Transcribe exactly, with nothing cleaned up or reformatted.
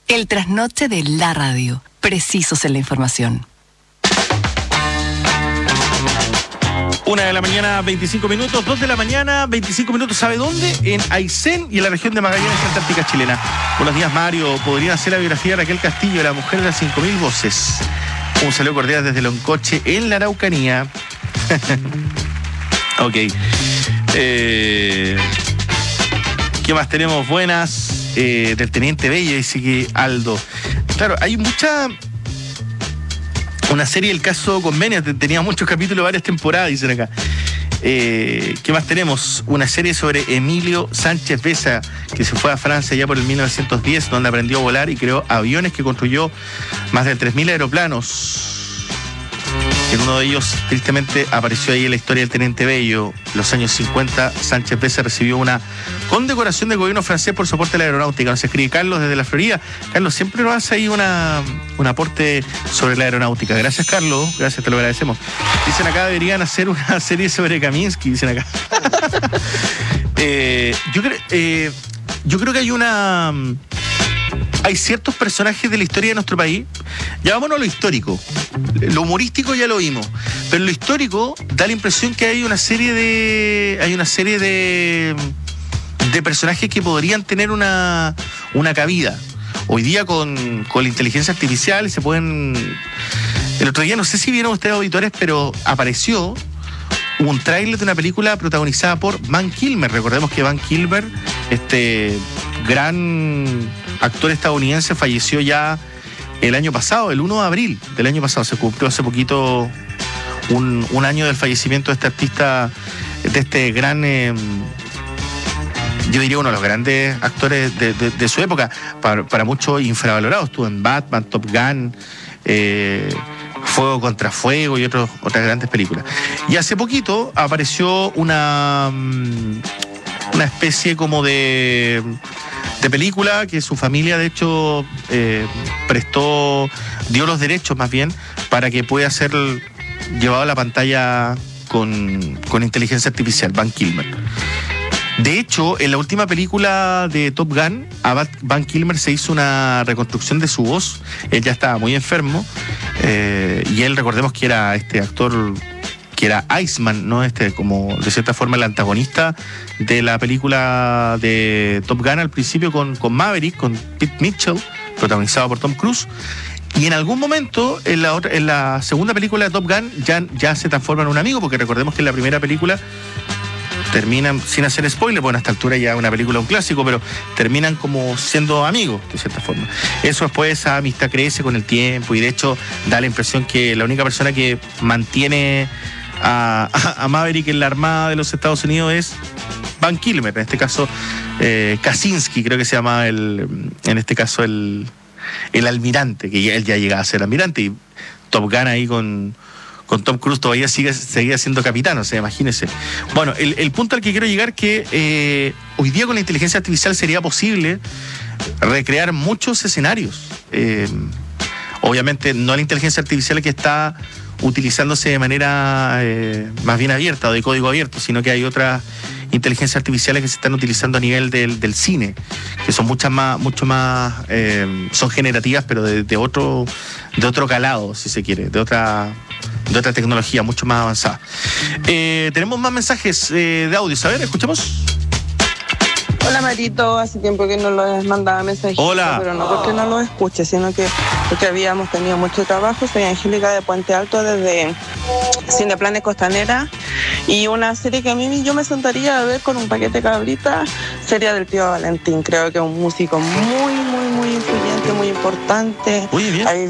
El trasnoche de la radio. Precisos en la información. Una de la mañana, veinticinco minutos. Dos de la mañana, veinticinco minutos. ¿Sabe dónde? En Aysén y en la región de Magallanes, Antártica chilena. Buenos días, Mario. ¿Podrían hacer la biografía de Raquel Castillo, la mujer de las cinco mil voces? Un saludo cordial desde Loncoche, en la Araucanía. Ok. Eh, ¿Qué más tenemos? Buenas. Eh, del Teniente Bello, dice que Aldo. Claro, hay mucha... Una serie, el caso Convenio, tenía muchos capítulos, varias temporadas, dicen acá. Eh, ¿Qué más tenemos? Una serie sobre Emilio Sánchez Besa, que se fue a Francia ya por el mil novecientos diez, donde aprendió a volar y creó aviones que construyó más de tres mil aeroplanos. En uno de ellos, tristemente, apareció ahí en la historia del Teniente Bello. En los años cincuenta, Sánchez Besa recibió una condecoración del gobierno francés por soporte a la aeronáutica. Nos escribe Carlos desde la Florida. Carlos, siempre nos hace ahí una, un aporte sobre la aeronáutica. Gracias, Carlos. Gracias, te lo agradecemos. Dicen acá, deberían hacer una serie sobre Kaminsky, dicen acá. eh, yo, cre- eh, yo creo que hay una... Hay ciertos personajes de la historia de nuestro país. Ya vámonos a lo histórico. Lo humorístico ya lo vimos. Pero lo histórico da la impresión que hay una serie de. Hay una serie de. de personajes que podrían tener una. una cabida. Hoy día con, con la inteligencia artificial se pueden. El otro día, no sé si vieron ustedes, auditores, pero apareció un tráiler de una película protagonizada por Val Kilmer. Recordemos que Val Kilmer, este gran actor estadounidense, falleció ya el año pasado, el primero de abril del año pasado. Se cumplió hace poquito un, un año del fallecimiento de este artista, de este gran, eh, yo diría uno de los grandes actores de, de, de su época, para, para muchos infravalorado. Estuvo en Batman, Top Gun, eh, Fuego contra Fuego y otros, otras grandes películas. Y hace poquito apareció una, una especie como de... de película que su familia de hecho eh, prestó, dio los derechos más bien para que pueda ser llevado a la pantalla con, con inteligencia artificial, Val Kilmer. De hecho, en la última película de Top Gun, a Val Kilmer se hizo una reconstrucción de su voz. Él ya estaba muy enfermo, eh, y él, recordemos que era este actor que era Iceman, ¿no? Este, como de cierta forma el antagonista de la película de Top Gun al principio con, con Maverick, con Pete Mitchell, protagonizado por Tom Cruise. Y en algún momento, en la, otra, en la segunda película de Top Gun, ya, ya se transforma en un amigo, porque recordemos que en la primera película terminan, sin hacer spoiler, bueno, a esta altura ya es una película, un clásico, pero terminan como siendo amigos, de cierta forma. Eso después, esa amistad crece con el tiempo, y de hecho da la impresión que la única persona que mantiene A, a Maverick en la Armada de los Estados Unidos es Val Kilmer, en este caso eh, Kaczynski, creo que se llama el, en este caso el, el almirante, que él ya llega a ser almirante, y Top Gun ahí con, con Tom Cruise todavía sigue, sigue siendo capitán, o sea, imagínense. Bueno, el, el punto al que quiero llegar que eh, hoy día con la inteligencia artificial sería posible recrear muchos escenarios. Eh, obviamente no la inteligencia artificial que está utilizándose de manera eh, más bien abierta o de código abierto, sino que hay otras inteligencias artificiales que se están utilizando a nivel del, del cine, que son muchas más, mucho más, eh, son generativas, pero de, de otro, de otro calado, si se quiere, de otra, de otra tecnología mucho más avanzada. Eh, tenemos más mensajes eh, de audio, a ver, escuchamos. Hola Marito, hace tiempo que no les mandaba mensajes. Hola. Pero no porque no los escuche, sino que porque habíamos tenido mucho trabajo. Soy Angélica de Puente Alto desde Cineplanes Costanera, y una serie que a mí yo me sentaría a ver con un paquete de cabritas sería del Tío Valentín. Creo que es un músico muy, muy, muy influyente, muy importante. Muy bien. Ahí